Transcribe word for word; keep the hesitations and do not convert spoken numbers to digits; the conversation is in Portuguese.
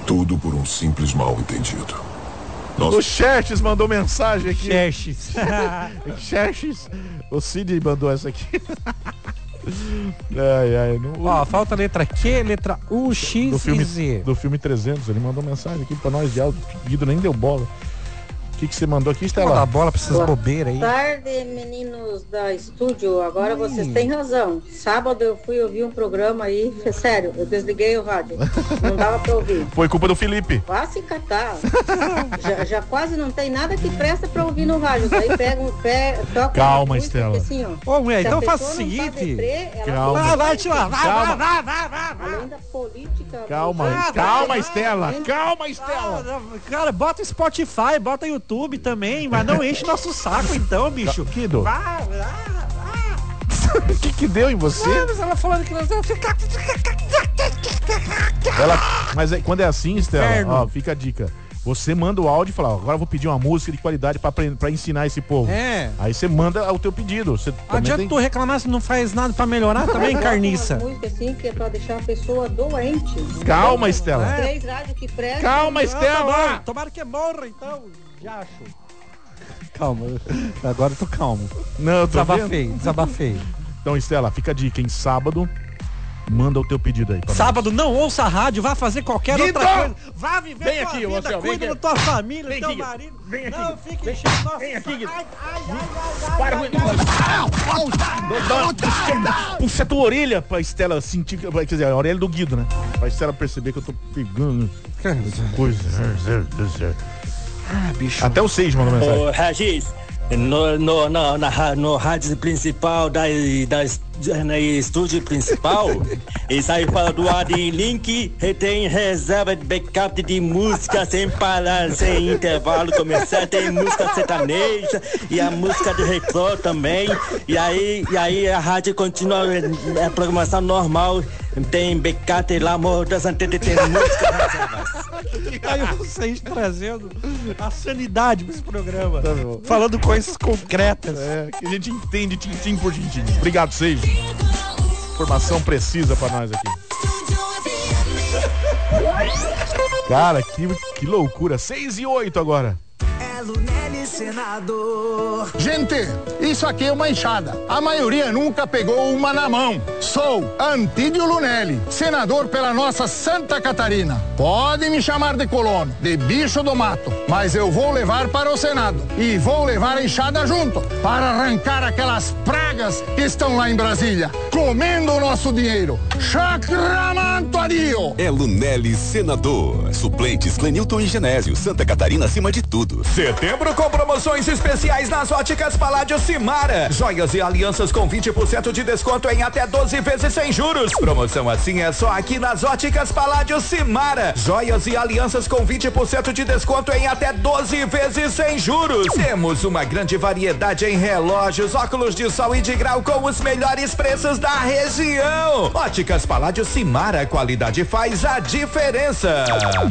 Tudo por um simples mal-entendido. Nossa. O Xerxes mandou mensagem aqui. Xerxes. Xerxes. O Cid mandou essa aqui. Ai, ai, não... Ó, falta letra Q, letra U, X do filme, e Z. Do filme trezentos, ele mandou mensagem aqui pra nós de áudio. O Guido nem deu bola. O que, que você mandou aqui, Estela? Dá bola pra essas bobeiras aí. Boa tarde, meninos da estúdio. Agora Oi. Vocês têm razão. Sábado eu fui ouvir um programa aí. Sério, eu desliguei o rádio. Não dava pra ouvir. Foi culpa do Felipe. Vá se catar. já, já quase não tem nada que presta pra ouvir no rádio. Daí pega um pé, toca. Calma, Estela. Assim, ó. Ô, mulher, então faça o seguinte. Tá deprê, calma. Vai, vai, vai, vai, vai, vai, vai. Além da política. Calma, ah, calma, vai, Estela. Vai, calma, Estela. Ah, cara, bota Spotify, bota YouTube também, mas não enche nosso saco então, bicho. Kido. Vai, vai, vai. O que que deu em você? Mas ela falando que nós vamos ficar... Ela... Mas é, quando é assim, Estela, ó, fica a dica. Você manda o áudio e fala, ó, agora eu vou pedir uma música de qualidade pra, pra ensinar esse povo. É. Aí você manda o teu pedido. Você adianta tem... tu reclamar se não faz nada pra melhorar também, carniça. Uma música assim que é pra deixar a pessoa doente. Calma, Estela. É. Três rádios que prestam. Calma, Estela. Ah, tomara que morra, então. Já acho. Calma, agora eu tô calmo. Não, eu tô desabafei, vendo. desabafei. Então, Estela, fica a dica, em sábado, manda o teu pedido aí. Pra sábado nós. Não ouça a rádio, vá fazer qualquer Guido! outra coisa. Vá viver vem tua aqui, vida, você, cuida da tua família, do teu aqui, marido. Vem aqui. Não fique enchendo nossa... Vem aqui, Guido. Ai, ai, ai, ai, Para ai, com puxa a tua orelha pra Estela sentir, quer dizer, a orelha do Guido, né? Pra Estela perceber que eu tô pegando coisa. Ah, bicho. Até o seis mandou mensagem. Ô, Regis, no, no, no, na, no rádio principal da, da na estúdio principal, eles aí falam do Adlink, tem reserva de backup de música sem parar, sem intervalo comercial, tem música sertaneja e a música de retrô também, e aí, e aí a rádio continua a programação normal, tem backup lá, Morro das Antenas, tem música reservas. Aí vocês trazendo a sanidade pra esse programa, tá falando coisas concretas. É, que a gente entende tintim por tintim. Obrigado, Seixo. Informação precisa pra nós aqui. Cara, que, que loucura. seis e oito agora. É Lunelli Senador. Gente, isso aqui é uma enxada. A maioria nunca pegou uma na mão. Sou Antídio Lunelli, senador pela nossa Santa Catarina. Pode me chamar de colono, de bicho do mato, mas eu vou levar para o Senado. E vou levar a enxada junto, para arrancar aquelas pragas que estão lá em Brasília, comendo o nosso dinheiro. Chacramanto adio! É Lunelli Senador. Suplentes Clenilton e Genésio. Santa Catarina acima de tudo. Setembro com promoções especiais nas óticas Paládio Simara. Joias e alianças com vinte por cento de desconto em até doze vezes sem juros. Promoção assim é só aqui nas óticas Paládio Simara. Joias e alianças com vinte por cento de desconto em até doze vezes sem juros. Temos uma grande variedade em relógios, óculos de sol e de grau com os melhores preços da região. Óticas Paládio Simara, qualidade faz a diferença.